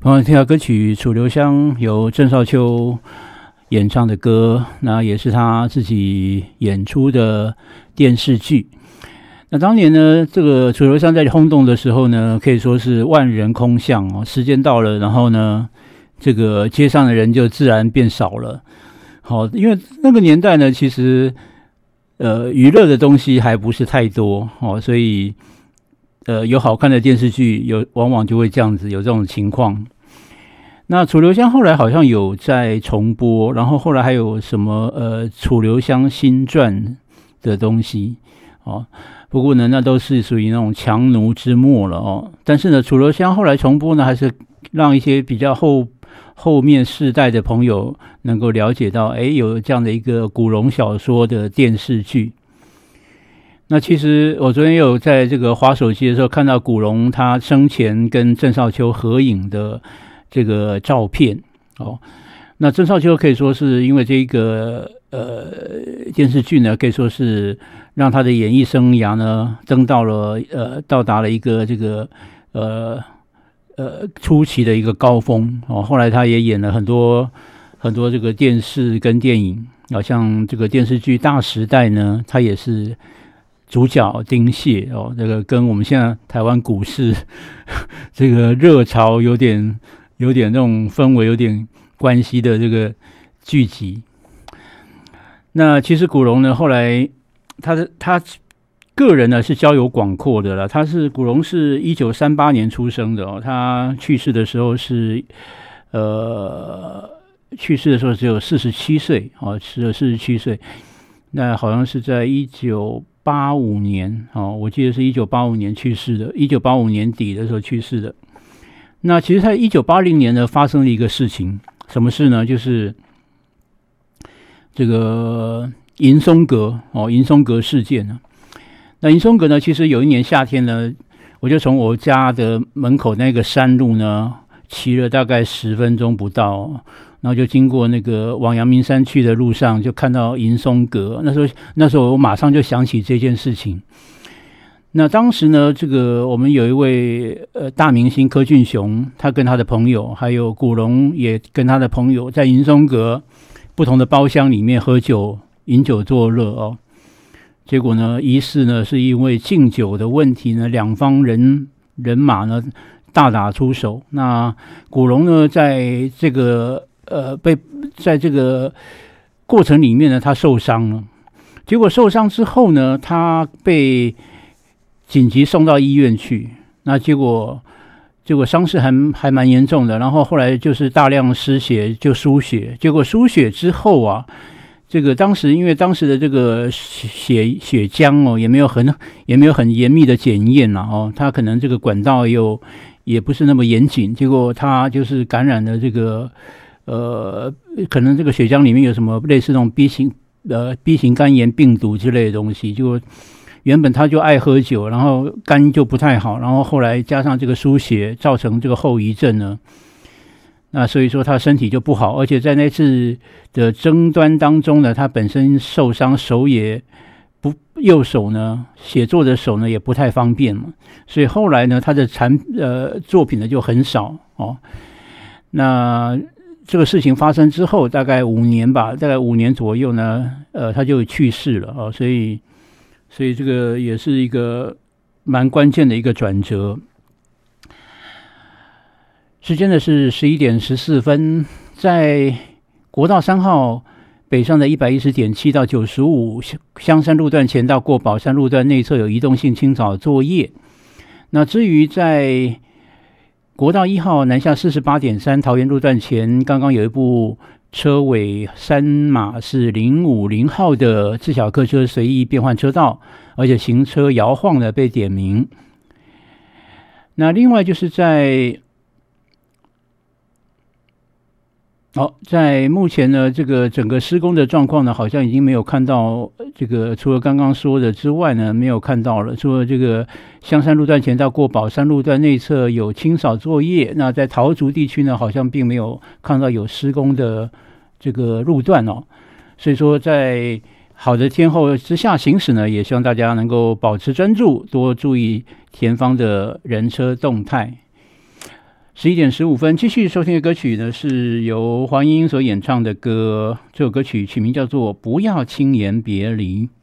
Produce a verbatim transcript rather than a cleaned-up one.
朋友听到歌曲《楚留香》，由郑少秋演唱的歌，那也是他自己演出的电视剧。那当年呢，这个楚留香在轰动的时候呢，可以说是万人空巷哦。时间到了，然后呢，这个街上的人就自然变少了。好，因为那个年代呢，其实呃娱乐的东西还不是太多哦，所以呃有好看的电视剧，有往往就会这样子有这种情况。那楚留香后来好像有在重播，然后后来还有什么呃楚留香新传的东西哦。不过呢，那都是属于那种强弩之末了哦。但是呢，楚留香后来重播呢，还是让一些比较后后面世代的朋友能够了解到，哎，有这样的一个古龙小说的电视剧。那其实我昨天有在这个滑手机的时候看到古龙他生前跟郑少秋合影的这个照片哦。那郑少秋可以说是因为这个呃电视剧呢，可以说是让他的演艺生涯呢登到了呃到达了一个这个呃呃初期的一个高峰哦。后来他也演了很多很多这个电视跟电影，好像这个电视剧《大时代》呢，他也是主角丁蟹哦。这个跟我们现在台湾股市这个热潮有点有点那种氛围有点关系的这个剧集。那其实古龙呢，后来他的他个人呢是交友广阔的了。他是古龙是一九三八年出生的哦，他去世的时候是呃去世的时候只有四十七岁哦，只有四十七岁。那好像是在一九八五年哦，我记得是一九八五年去世的，一九八五年底的时候去世的。那其实在一九八零年呢，发生了一个事情，什么事呢？就是这个迎松阁哦，迎松阁事件呢。那迎松阁呢，其实有一年夏天呢，我就从我家的门口那个山路呢，骑了大概十分钟不到，然后就经过那个往阳明山去的路上，就看到迎松阁。那时候，那时候我马上就想起这件事情。那当时呢，这个我们有一位呃大明星柯俊雄，他跟他的朋友，还有古龙也跟他的朋友，在迎松阁不同的包厢里面喝酒、饮酒作乐哦。结果呢，疑似呢是因为敬酒的问题呢，两方人人马呢大打出手。那古龙呢，在这个呃被在这个过程里面呢，他受伤了。结果受伤之后呢，他被紧急送到医院去，那结果结果伤势还还蛮严重的，然后后来就是大量失血，就输血。结果输血之后啊，这个当时因为当时的这个血血浆哦，也没有很也没有很严密的检验啦哦，他可能这个管道又也不是那么严谨，结果他就是感染了这个呃，可能这个血浆里面有什么类似那种 B 型呃 B 型肝炎病毒之类的东西，结果原本他就爱喝酒，然后肝就不太好，然后后来加上这个输血，造成这个后遗症呢。那所以说他身体就不好，而且在那次的争端当中呢，他本身受伤，手也不右手呢，写作的手呢也不太方便嘛，所以后来呢，他的产呃作品呢就很少哦。那这个事情发生之后，大概五年吧，大概五年左右呢，呃，他就去世了哦，所以。所以这个也是一个蛮关键的一个转折。时间呢是十一点十四分，在国道三号北上的一百一十点七到九十五香山路段前到过宝山路段内侧有移动性清扫作业。那至于在国道一号南下四十八点三桃园路段前，刚刚有一部车尾三码是零五零号的自小客车随意变换车道，而且行车摇晃的被点名。那另外就是在好，在目前呢，这个整个施工的状况呢，好像已经没有看到这个，除了刚刚说的之外呢，没有看到了。除了这个香山路段前到过宝山路段内侧有清扫作业，那在桃竹地区呢，好像并没有看到有施工的这个路段哦。所以说，在好的天候之下行驶呢，也希望大家能够保持专注，多注意前方的人车动态。 十一点十五分，继续收听的歌曲呢，是由黄莺所演唱的歌。这首歌曲曲名叫做《不要轻言别离》。